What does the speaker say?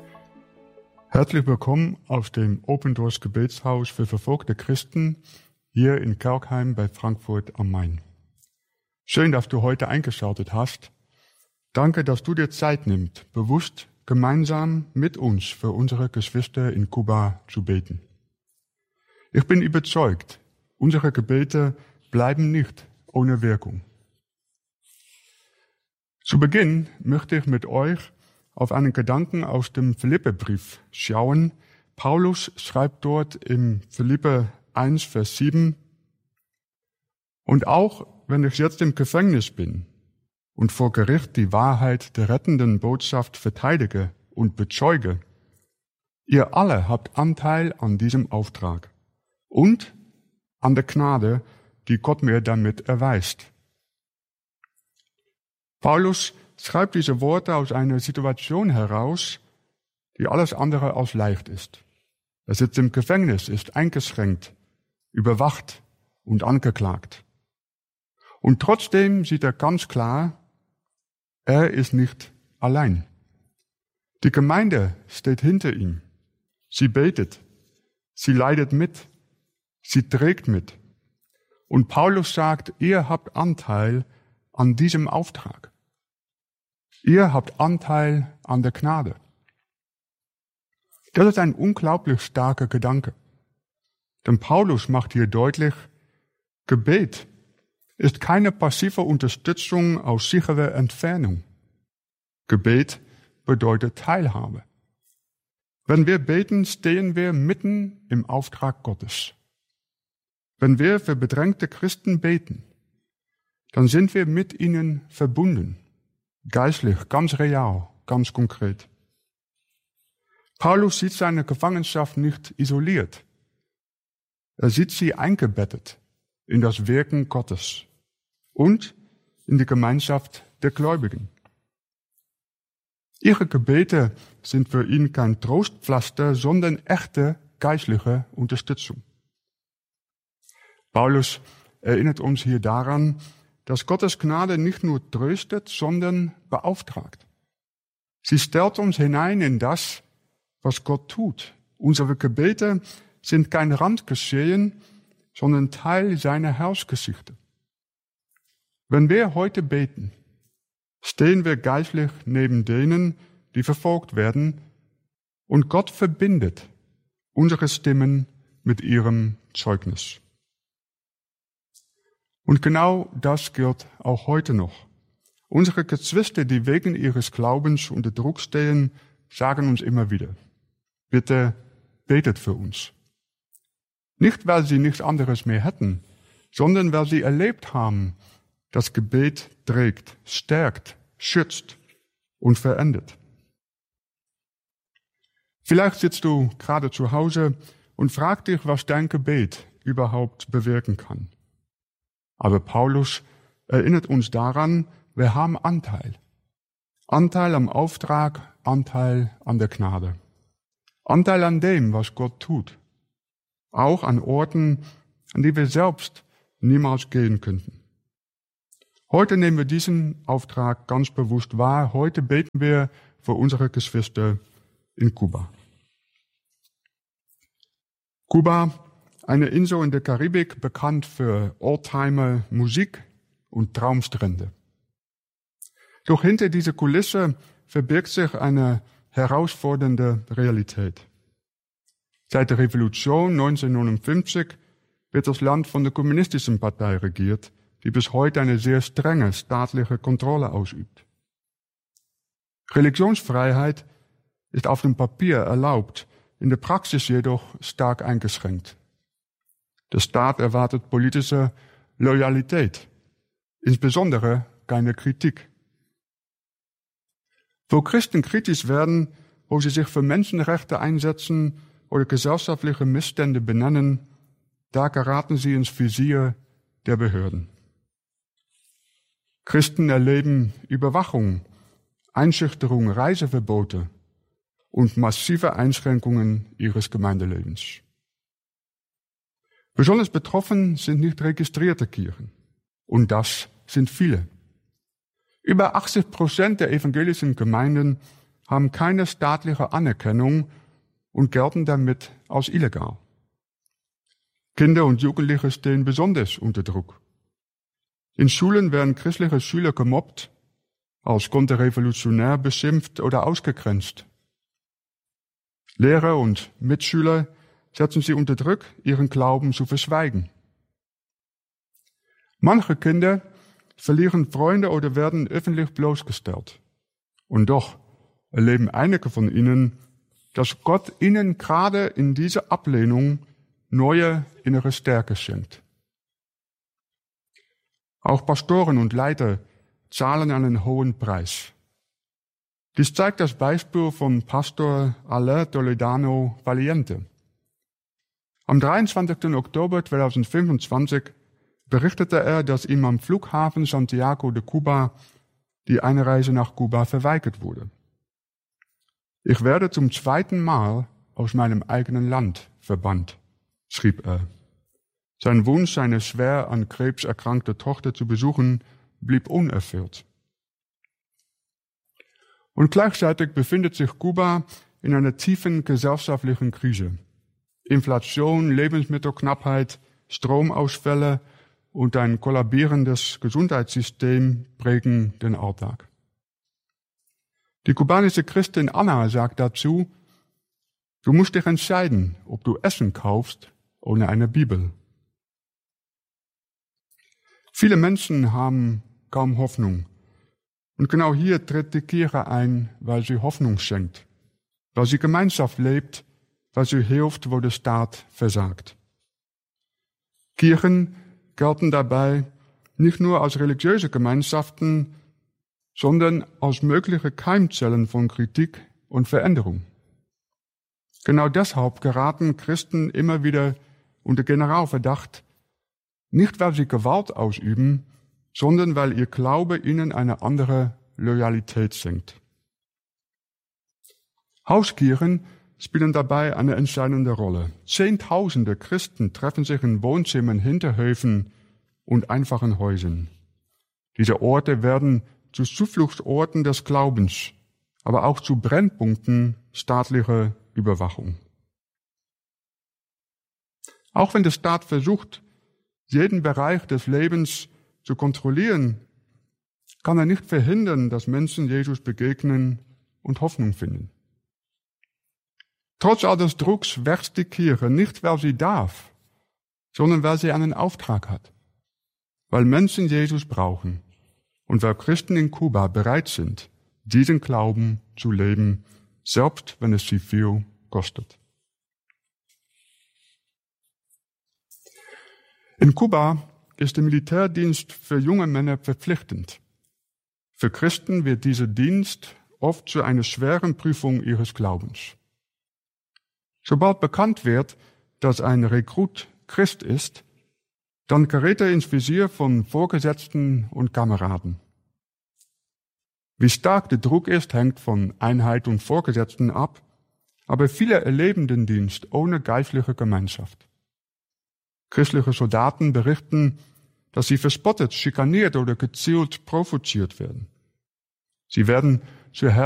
Herzlich willkommen aus dem Open Doors Gebetshaus für verfolgte Christen hier in Kelkheim bei Frankfurt am Main. Schön, dass du heute eingeschaltet hast. Danke, dass du dir Zeit nimmst, bewusst gemeinsam mit uns für unsere Geschwister in Kuba zu beten. Ich bin überzeugt, unsere Gebete bleiben nicht ohne Wirkung. Zu Beginn möchte ich mit euch auf einen Gedanken aus dem Philipperbrief schauen. Paulus schreibt dort im Philipper 1, Vers 7, und auch wenn ich jetzt im Gefängnis bin und vor Gericht die Wahrheit der rettenden Botschaft verteidige und bezeuge, ihr alle habt Anteil an diesem Auftrag und an der Gnade, die Gott mir damit erweist. Paulus schreibt diese Worte aus einer Situation heraus, die alles andere als leicht ist. Er sitzt im Gefängnis, ist eingeschränkt, überwacht und angeklagt. Und trotzdem sieht er ganz klar, er ist nicht allein. Die Gemeinde steht hinter ihm. Sie betet, sie leidet mit, sie trägt mit. Und Paulus sagt, ihr habt Anteil an diesem Auftrag. Ihr habt Anteil an der Gnade. Das ist ein unglaublich starker Gedanke. Denn Paulus macht hier deutlich, Gebet ist keine passive Unterstützung aus sicherer Entfernung. Gebet bedeutet Teilhabe. Wenn wir beten, stehen wir mitten im Auftrag Gottes. Wenn wir für bedrängte Christen beten, dann sind wir mit ihnen verbunden. Geistlich, ganz real, ganz konkret. Paulus sieht seine Gefangenschaft nicht isoliert. Er sieht sie eingebettet in das Wirken Gottes und in die Gemeinschaft der Gläubigen. Ihre Gebete sind für ihn kein Trostpflaster, sondern echte geistliche Unterstützung. Paulus erinnert uns hier daran, dass Gottes Gnade nicht nur tröstet, sondern beauftragt. Sie stellt uns hinein in das, was Gott tut. Unsere Gebete sind kein Randgeschehen, sondern Teil seiner Heilsgeschichte. Wenn wir heute beten, stehen wir geistlich neben denen, die verfolgt werden, und Gott verbindet unsere Stimmen mit ihrem Zeugnis. Und genau das gilt auch heute noch. Unsere Geschwister, die wegen ihres Glaubens unter Druck stehen, sagen uns immer wieder, bitte betet für uns. Nicht, weil sie nichts anderes mehr hätten, sondern weil sie erlebt haben, dass Gebet trägt, stärkt, schützt und verändert. Vielleicht sitzt du gerade zu Hause und fragst dich, was dein Gebet überhaupt bewirken kann. Aber Paulus erinnert uns daran, wir haben Anteil. Anteil am Auftrag, Anteil an der Gnade. Anteil an dem, was Gott tut. Auch an Orten, an die wir selbst niemals gehen könnten. Heute nehmen wir diesen Auftrag ganz bewusst wahr. Heute beten wir für unsere Geschwister in Kuba. Kuba, eine Insel in der Karibik, bekannt für Oldtimer Musik und Traumstrände. Doch hinter dieser Kulisse verbirgt sich eine herausfordernde Realität. Seit der Revolution 1959 wird das Land von der Kommunistischen Partei regiert, die bis heute eine sehr strenge staatliche Kontrolle ausübt. Religionsfreiheit ist auf dem Papier erlaubt, in der Praxis jedoch stark eingeschränkt. Der Staat erwartet politische Loyalität, insbesondere keine Kritik. Wo Christen kritisch werden, wo sie sich für Menschenrechte einsetzen oder gesellschaftliche Missstände benennen, da geraten sie ins Visier der Behörden. Christen erleben Überwachung, Einschüchterung, Reiseverbote und massive Einschränkungen ihres Gemeindelebens. Besonders betroffen sind nicht registrierte Kirchen. Und das sind viele. Über 80% der evangelischen Gemeinden haben keine staatliche Anerkennung und gelten damit als illegal. Kinder und Jugendliche stehen besonders unter Druck. In Schulen werden christliche Schüler gemobbt, als konterrevolutionär beschimpft oder ausgegrenzt. Lehrer und Mitschüler setzen sie unter Druck, ihren Glauben zu verschweigen. Manche Kinder verlieren Freunde oder werden öffentlich bloßgestellt. Und doch erleben einige von ihnen, dass Gott ihnen gerade in dieser Ablehnung neue innere Stärke schenkt. Auch Pastoren und Leiter zahlen einen hohen Preis. Dies zeigt das Beispiel von Pastor Alain Toledano Valiente. Am 23. Oktober 2025 berichtete er, dass ihm am Flughafen Santiago de Cuba die Einreise nach Kuba verweigert wurde. Ich werde zum 2. Mal aus meinem eigenen Land verbannt, schrieb er. Sein Wunsch, seine schwer an Krebs erkrankte Tochter zu besuchen, blieb unerfüllt. Und gleichzeitig befindet sich Kuba in einer tiefen gesellschaftlichen Krise. Inflation, Lebensmittelknappheit, Stromausfälle und ein kollabierendes Gesundheitssystem prägen den Alltag. Die kubanische Christin Anna sagt dazu: Du musst dich entscheiden, ob du Essen kaufst ohne eine Bibel. Viele Menschen haben kaum Hoffnung. Und genau hier tritt die Kirche ein, weil sie Hoffnung schenkt, weil sie Gemeinschaft lebt, weil sie hilft, wo der Staat versagt. Kirchen gelten dabei nicht nur als religiöse Gemeinschaften, sondern als mögliche Keimzellen von Kritik und Veränderung. Genau deshalb geraten Christen immer wieder unter Generalverdacht, nicht weil sie Gewalt ausüben, sondern weil ihr Glaube ihnen eine andere Loyalität schenkt. Hauskirchen spielen dabei eine entscheidende Rolle. Zehntausende Christen treffen sich in Wohnzimmern, Hinterhöfen und einfachen Häusern. Diese Orte werden zu Zufluchtsorten des Glaubens, aber auch zu Brennpunkten staatlicher Überwachung. Auch wenn der Staat versucht, jeden Bereich des Lebens zu kontrollieren, kann er nicht verhindern, dass Menschen Jesus begegnen und Hoffnung finden. Trotz all des Drucks wächst die Kirche nicht, weil sie darf, sondern weil sie einen Auftrag hat. Weil Menschen Jesus brauchen und weil Christen in Kuba bereit sind, diesen Glauben zu leben, selbst wenn es sie viel kostet. In Kuba ist der Militärdienst für junge Männer verpflichtend. Für Christen wird dieser Dienst oft zu einer schweren Prüfung ihres Glaubens. Sobald bekannt wird, dass ein Rekrut Christ ist, dann gerät er ins Visier von Vorgesetzten und Kameraden. Wie stark der Druck ist, hängt von Einheit und Vorgesetzten ab, aber viele erleben den Dienst ohne geistliche Gemeinschaft. Christliche Soldaten berichten, dass sie verspottet, schikaniert oder gezielt provoziert werden. Sie werden zur